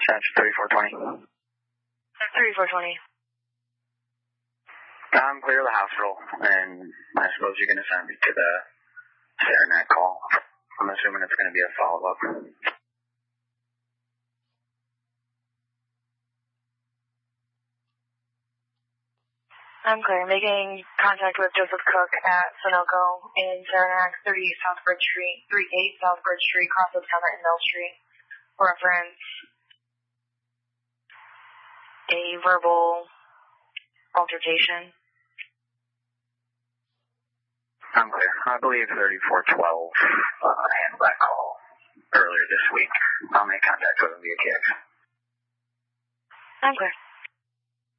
3420. 3420. I'm clear of the hospital, and I suppose you're going to send me to the Saranac call. I'm assuming it's going to be a follow-up. I'm clear. Making contact with Joseph Cook at Sunoco in Saranac, 38 South Bridge Street, 38 South Bridge Street, cross of Summit and Mill Street. Reference a verbal altercation. I'm clear. I believe 3412 handled that call earlier this week. I'll make contact with him via KX. I'm clear.